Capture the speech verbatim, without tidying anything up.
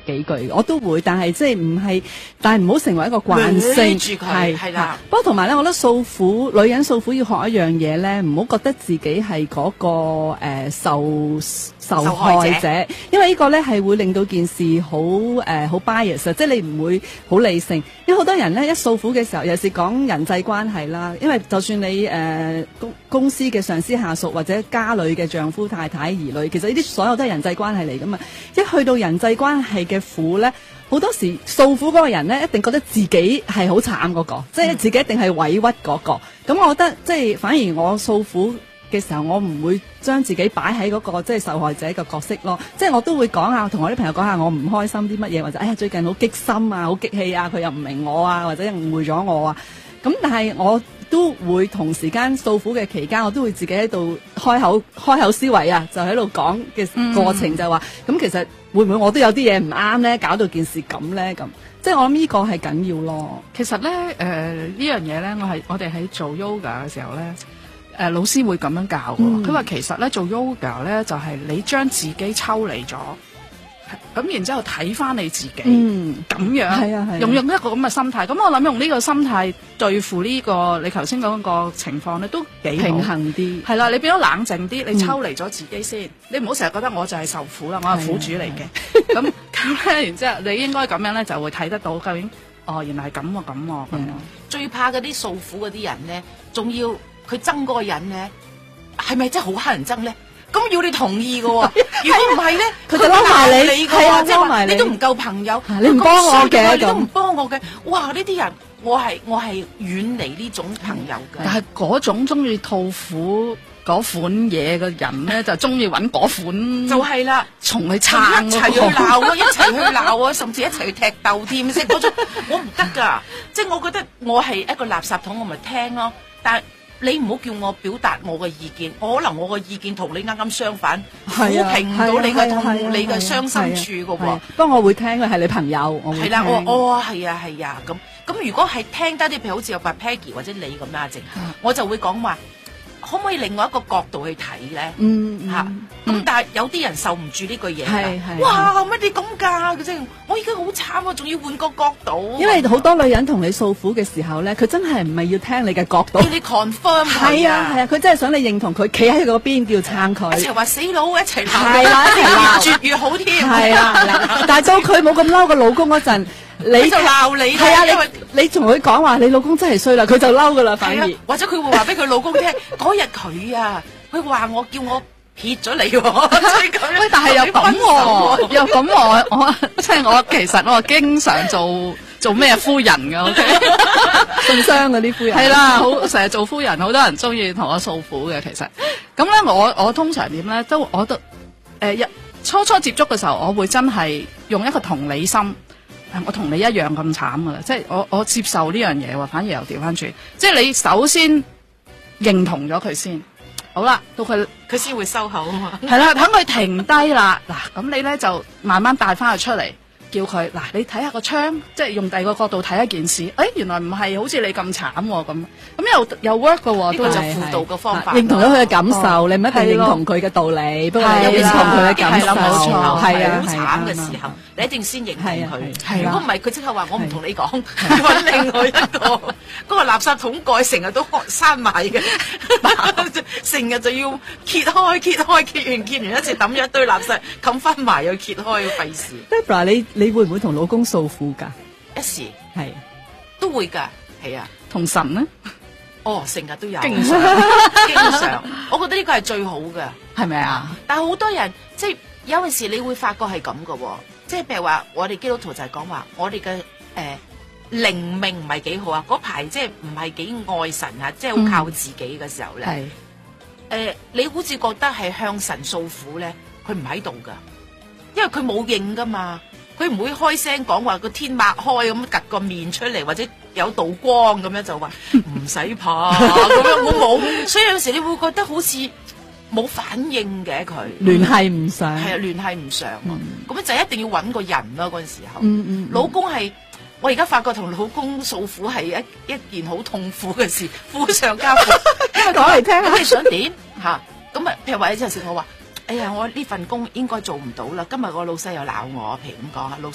幾句，我都會，但係即係唔係，但係唔好成為一個慣性， 係係啦。 不過同埋咧，我覺得訴苦，女人訴苦要學一樣嘢咧，唔好覺得自己係嗰、那個誒、呃、受受害者，害者因為呢個咧係會令到件事好誒好 bias，即係你唔會好理性。因為好多人咧一訴苦嘅時候，尤其是講人際關係啦，因為就算你誒、呃、公公司嘅上司下屬或者家裏嘅丈夫太太兒女，其實呢啲所有都係人際關係嚟噶嘛。一去到人際關係嘅苦咧，好多時訴苦嗰個人咧，一定覺得自己係好慘嗰個，即係自己一定係委屈嗰個。咁我覺得即係反而我訴苦嘅時候，我唔會將自己擺喺嗰個即係受害者嘅角色咯。即係我都會講下，同我啲朋友講下我唔開心啲乜嘢，或者哎呀最近好激心啊，好激氣啊，佢又唔明我啊，或者誤會咗我啊。咁但係我都會同時間訴苦嘅期間，我都會自己喺度開口開口思維啊，就喺度講嘅過程、嗯、就話，咁其實會唔會我都有啲嘢唔啱咧，搞到件事咁咧咁，即係我諗呢個係緊要咯。 其實咧，誒、呃、呢樣嘢咧，我係我哋喺做 yoga 嘅時候咧，誒、呃、老師會咁樣教嘅。佢、嗯、話其實咧做 yoga 咧就係、是、你將自己抽離咗。咁然之後睇翻你自己，嗯，咁樣，係啊係啊，用用一個咁嘅心態，咁我諗用呢個心態對付呢、這個你頭先講個情況咧，都幾平衡啲。 係啦，你變咗冷靜啲，你抽離咗自己先，嗯、你唔好成日覺得我就係受苦啦，我係苦主嚟嘅。咁咁咧，然之後你應該咁樣咧，就會睇得到究竟，哦，原來係咁啊咁啊咁樣。 最怕嗰啲訴苦嗰啲人咧，仲要佢憎嗰個人咧，係咪真係好乞人憎咧？咁要你同意嘅喎、哦，如果唔係咧，佢就嬲埋你，係啊，即係話你都唔夠朋友， 你唔幫我嘅， 你都唔幫我嘅，哇！呢啲人，我係我係遠離呢種朋友嘅。 但係嗰種中意吐苦嗰款嘢嘅人咧，就中意揾嗰款， 就係啦， 從去撐， 一齊去鬧啊，一齊去鬧啊，甚至一齊去踢竇添，即係嗰種，我唔得㗎，即係我覺得我係一個垃圾桶，我咪聽咯，但係。你唔好叫我表達我嘅意見，我可能我嘅意見同你啱啱相反，撫平唔到你嘅痛、你嘅傷心處嘅喎。 不過我會聽嘅係你朋友，我會聽。 係啦，我我係啊係啊咁咁。如果係聽得啲，譬如好似有白 Peggy 或者你咁啦，靜，我就會講話。可唔可以另外一個角度去睇咧？嗯嚇，咁、嗯、但係有啲人受唔住呢句嘢㗎。哇！乜你咁㗎？即係我而家好慘啊，仲要換個角度。 因為好多女人同你訴苦嘅時候咧，佢真係唔係要聽你嘅角度， 要你 confirm。 係啊係啊，佢真係想你認同佢，企喺佢嗰邊叫撐佢。 一齊話死佬，一齊鬧。 係啦，一齊鬧， 越絕越好添。 係啦，但係到佢冇咁嬲個老公嗰陣。你就鬧你， 係啊！你你同佢講話，你老公真係衰啦，佢就嬲噶啦，反而或者佢會話俾佢老公聽，嗰日佢啊，佢話我叫我撇咗你喎， 喂，但係又咁喎，又咁喎，我即係我其實我經常做做咩夫人噶， 信箱嗰啲夫人係啦，好成日做夫人，好多人中意同我訴苦嘅，其實咁咧，我我通常點咧，都我都誒一初初接觸嘅時候，我會真係用一個同理心。我同你一樣咁慘噶啦，即係我我接受呢樣嘢喎，反而又調翻轉，即係你首先認同咗佢先，好啦，到佢佢先會收口啊嘛， 係啦，等佢停低啦，嗱，咁你咧就慢慢帶翻佢出嚟，叫佢嗱，你睇下個窗，即係用第二個角度睇一件事，誒、哎，原來唔係好似你咁慘咁，咁又又 work 噶喎， 呢個就輔導嘅方法， 認同咗佢嘅感受，哦、你唔一定認同佢嘅道理，不過你認同佢嘅感受， 冇錯，係啊， 好慘嘅時候，你一定先認同佢，如果唔係，佢即刻話我唔同你講，揾另外一個，嗰個垃圾桶蓋成日都閂埋嘅，成日就要揭開、揭開、揭完、揭完，一次抌一堆垃圾，冚翻埋又揭開，費事。 Deborah，你你會唔會同老公訴苦㗎？ 一時係都會㗎，係啊， 同神咧。 哦，成日都有，經常，經常，我覺得呢個係最好嘅， 係咪啊？ 但係好多人即係有陣時你會發覺係咁嘅，即係譬如話我哋基督徒就係講話我哋嘅誒靈命唔係幾好啊，嗰排即係唔係幾愛神啊，即係好靠自己嘅時候咧，誒、嗯呃，你好似覺得係向神訴苦咧，佢唔喺度噶，因為佢冇應噶嘛。佢唔會開聲講話個天擘開咁趌個面出嚟，或者有道光咁樣就話唔使怕咁樣，我冇，所以有時你會覺得好似冇反應嘅佢， 聯繫唔上， 係啊，聯繫唔上，咁、嗯、樣就一定要揾個人咯嗰陣時候。 嗯嗯嗯、老公係我而家發覺同老公訴苦係一一件好痛苦嘅事，苦上加苦。 講嚟聽下， 你想點嚇？咁啊，譬如話有陣時我話。哎呀，我呢份工應該做唔到啦！今日個老細又鬧我，譬如咁講下老。